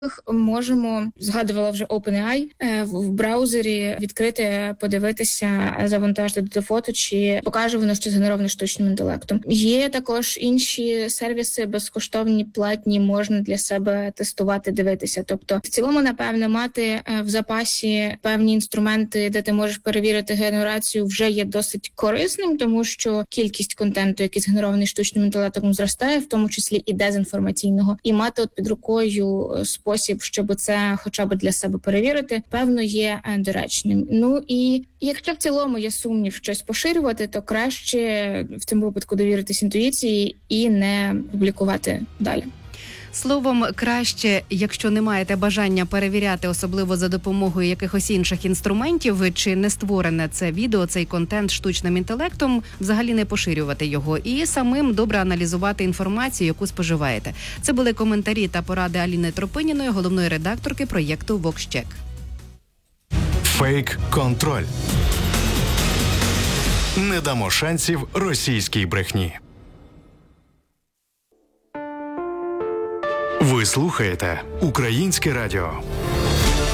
можемо, згадувала вже OpenAI, в браузері відкрити, подивитися, завантажити фото, чи покаже воно, що згенероване штучним інтелектом. Є також інші сервіси, безкоштовні, платні, можна для себе тестувати, дивитися. Тобто, в цілому, напевно, мати в запасі певні інструменти, де ти можеш перевірити генерацію, вже є досить корисним, тому що кількість контенту, який згенерований штучним інтелектом, зростає, в тому числі і дезінформаційного. І мати під рукою спосіб, щоб це хоча б для себе перевірити, певно, є доречним. Ну і якщо в цілому є сумнів щось поширювати, то краще в цьому випадку довіритись інтуїції і не публікувати далі. Словом, краще, якщо не маєте бажання перевіряти, особливо за допомогою якихось інших інструментів, чи не створене це відео, цей контент штучним інтелектом, взагалі не поширювати його і самим добре аналізувати інформацію, яку споживаєте. Це були коментарі та поради Аліни Тропиніної, головної редакторки проєкту VoxCheck. Фейк-контроль. Не дамо шансів російській брехні. Ви слухаєте Українське радіо.